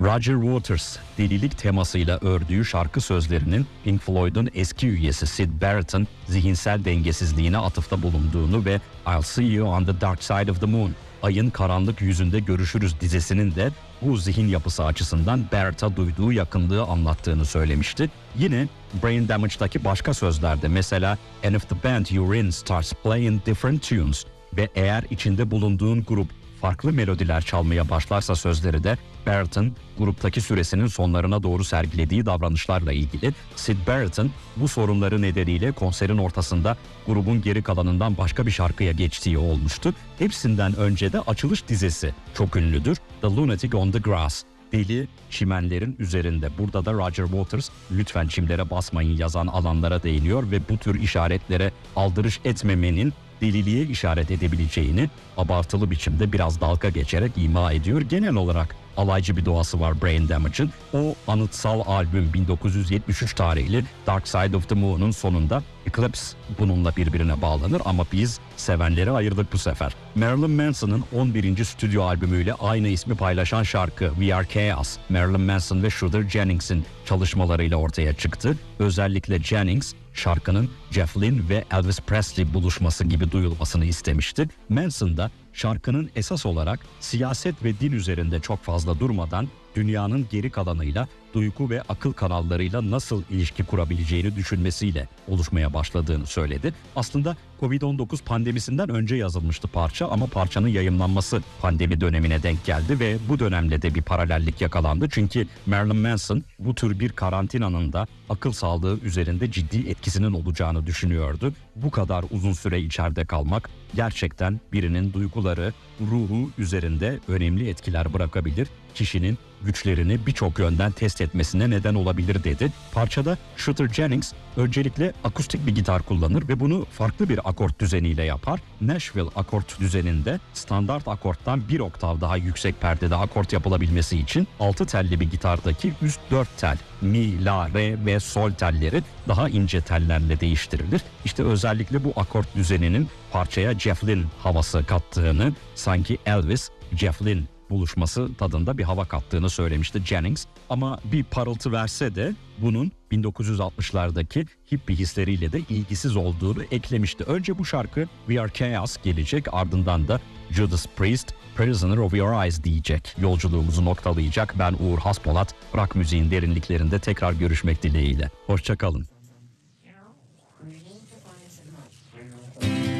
Roger Waters, delilik temasıyla ördüğü şarkı sözlerinin Pink Floyd'un eski üyesi Syd Barrett'ın zihinsel dengesizliğine atıfta bulunduğunu ve I'll See You on the Dark Side of the Moon, Ayın Karanlık Yüzünde Görüşürüz dizesinin de bu zihin yapısı açısından Barrett'a duyduğu yakınlığı anlattığını söylemişti. Yine Brain Damage'daki başka sözlerde mesela "And if the band you're in starts playing different tunes" ve eğer içinde bulunduğun grup farklı melodiler çalmaya başlarsa sözleri de Barrett'ın gruptaki süresinin sonlarına doğru sergilediği davranışlarla ilgili. Syd Barrett'ın bu sorunları nedeniyle konserin ortasında grubun geri kalanından başka bir şarkıya geçtiği olmuştu. Hepsinden önce de açılış dizesi çok ünlüdür. The Lunatic on the Grass. Deli çimenlerin üzerinde. Burada da Roger Waters lütfen çimlere basmayın yazan alanlara değiniyor ve bu tür işaretlere aldırış etmemenin deliliğe işaret edebileceğini abartılı biçimde biraz dalga geçerek ima ediyor. Genel olarak alaycı bir doğası var Brain Damage'ın. O anıtsal albüm 1973 tarihli Dark Side of the Moon'un sonunda Eclipse bununla birbirine bağlanır ama biz sevenleri ayırdık bu sefer. Marilyn Manson'ın 11. stüdyo albümüyle aynı ismi paylaşan şarkı We Are Chaos, Marilyn Manson ve Shooter Jennings'in çalışmalarıyla ortaya çıktı. Özellikle Jennings şarkının Jeff Lynne ve Elvis Presley buluşması gibi duyulmasını istemişti. Manson da şarkının esas olarak siyaset ve din üzerinde çok fazla durmadan dünyanın geri kalanıyla, duygu ve akıl kanallarıyla nasıl ilişki kurabileceğini düşünmesiyle oluşmaya başladığını söyledi. Aslında Covid-19 pandemisinden önce yazılmıştı parça ama parçanın yayımlanması pandemi dönemine denk geldi ve bu dönemle de bir paralellik yakalandı. Çünkü Marilyn Manson bu tür bir karantinanın da akıl sağlığı üzerinde ciddi etkisinin olacağını düşünüyordu. Bu kadar uzun süre içeride kalmak gerçekten birinin duyguları, ruhu üzerinde önemli etkiler bırakabilir. Kişinin güçlerini birçok yönden test etmesine neden olabilir dedi. Parçada Shooter Jennings öncelikle akustik bir gitar kullanır ve bunu farklı bir akort düzeniyle yapar. Nashville akort düzeninde standart akorttan bir oktav daha yüksek perdede akort yapılabilmesi için 6 telli bir gitardaki üst 4 tel mi, la, re ve sol telleri daha ince tellerle değiştirilir. İşte özellikle bu akort düzeninin parçaya Jeff Lynne havası kattığını, sanki Elvis, Jeff Lynne buluşması tadında bir hava kattığını söylemişti Jennings. Ama bir parıltı verse de bunun 1960'lardaki hippie hisleriyle de ilgisiz olduğunu eklemişti. Önce bu şarkı We Are Chaos gelecek, ardından da Judas Priest Prisoner of Your Eyes diyecek. Yolculuğumuzu noktalayacak. Ben Uğur Haspolat. Rock müziğin derinliklerinde tekrar görüşmek dileğiyle. Hoşça kalın.